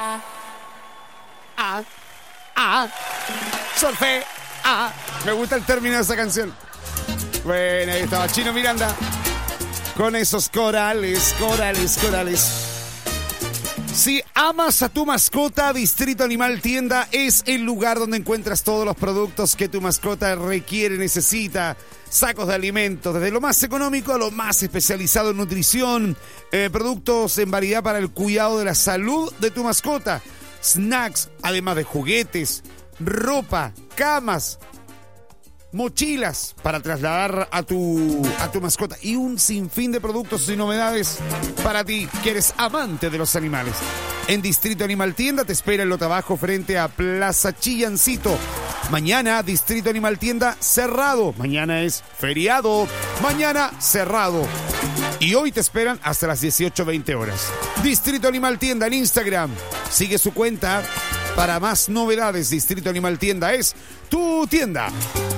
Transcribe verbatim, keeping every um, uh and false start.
Ah, ah, solfé, ah. Me gusta el término de esa canción. Bueno, ahí estaba Chino Miranda con esos corales, corales, corales. Si amas a tu mascota, Distrito Animal Tienda es el lugar donde encuentras todos los productos que tu mascota requiere, necesita. Sacos de alimentos, desde lo más económico a lo más especializado en nutrición. Eh, productos en variedad para el cuidado de la salud de tu mascota. Snacks, además de juguetes, ropa, camas, mochilas para trasladar a tu, a tu mascota y un sinfín de productos y novedades para ti que eres amante de los animales. En Distrito Animal Tienda te espera el lote abajo frente a Plaza Chillancito. Mañana Distrito Animal Tienda cerrado. Mañana es feriado. Mañana cerrado. Y hoy te esperan hasta las dieciocho veinte horas. Distrito Animal Tienda en Instagram. Sigue su cuenta para más novedades. Distrito Animal Tienda es tu tienda.